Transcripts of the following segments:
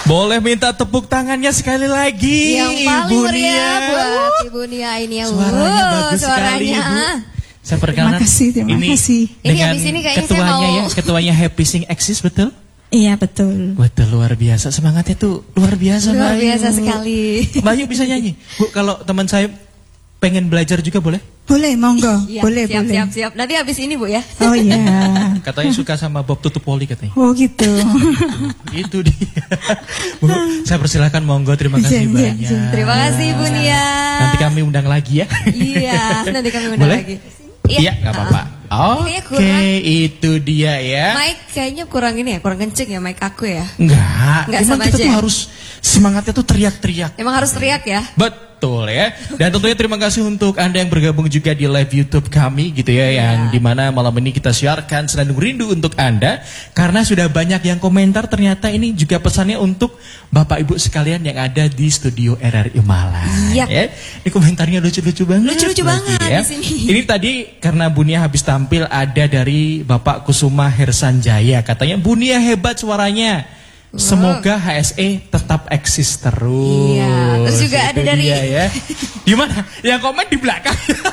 Boleh minta tepuk tangannya sekali lagi. Yang paling meriah buat Ibu Nia ini ya. Suaranya bagus sekali, Ibu. Saya perkenalkan. Terima kasih. Dengan ini ketuanya ya, ketuanya Happy Sing Exist, betul? Iya betul. Betul, luar biasa. Semangatnya tuh luar biasa, luar Mbak Ayu. biasa sekali. Mbak Ayu bisa nyanyi? Bu, kalau teman saya pengen belajar juga boleh? Boleh, monggo. Ya, boleh. Siap. Nanti habis ini Bu ya. Oh iya. Katanya suka sama Bob Tutupoli katanya. Oh gitu. Itu dia. Bu, saya persilahkan monggo. Terima kasih banyak. Terima kasih Ibu Nia. Nanti kami undang lagi ya. Iya, nanti kami undang boleh? lagi. Iya, nggak apa-apa. Oke, itu dia ya. Mic kayaknya kurang ini ya, kurang kenceng ya mic aku ya. Enggak, emang sama kita aja. tuh harus semangatnya tuh teriak-teriak. Emang harus teriak ya? Betul ya. Dan tentunya terima kasih untuk Anda yang bergabung juga di live YouTube kami gitu ya, yang dimana malam ini kita siarkan Senandung Rindu untuk Anda. Karena sudah banyak yang komentar, ternyata ini juga pesannya untuk Bapak Ibu sekalian yang ada di studio RRI Malang. Iya. Ya. Ini komentarnya lucu-lucu banget. Lucu-lucu banget ya. di sini. Ini tadi karena Bu Nia habis tampil ada dari Bapak Kusuma Hersanjaya. Katanya Bu Nia hebat suaranya. Semoga HSE tetap eksis terus. Iya. Terus juga ada dari ya. Gimana? Yang komen di belakang.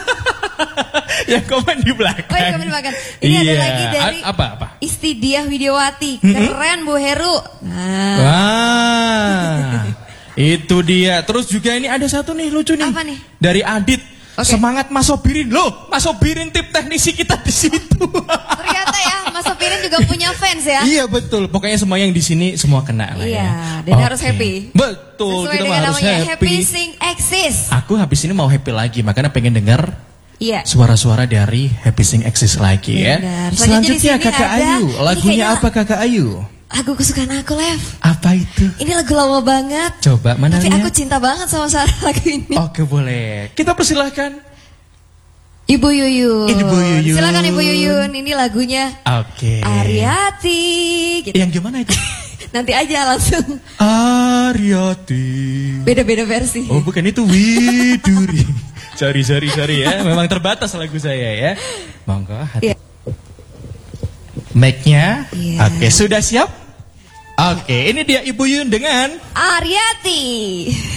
Yang komen di belakang. Oh, yang komen di belakang. Ini ada lagi dari apa? Istidiah Widiawati. Keren Bu Heru. Nah. Wah. Itu dia. Terus juga ini ada satu nih lucu nih. Apa nih? Dari Adit. Okay. Semangat Mas Sobirin. Loh, Mas Sobirin tip teknisi kita di situ. Ternyata ya, Mas Sobirin juga punya fans ya. Iya betul. Pokoknya semua yang di sini semua kena lah ya. Iya, dan harus happy. Betul, sesuai kita dengan harus namanya happy. Happy Sing Exist. Aku habis ini mau happy lagi, makanya pengen dengar suara-suara dari Happy Sing Exist lagi ya. Benar. Selanjutnya Kakak Ayu. Lagunya apa Kakak Ayu? Lagu kesukaan aku, Lev. Apa itu? Ini lagu lama banget. Coba mana Tapi lihat? aku cinta banget sama lagu ini. Oke, boleh. Kita persilahkan. Ibu Yuyun. Ibu Yuyun. Silakan Ibu Yuyun. Ini lagunya. Oke. Ariati. Gitu. Yang gimana itu? Nanti aja langsung. Ariati. Beda-beda versi. Oh, bukan itu Widuri. Sorry ya. Memang terbatas lagu saya ya. Monggo hati. Mic-nya. Oke, sudah siap? Oke, ini dia Ibu Yuyun dengan Ariati.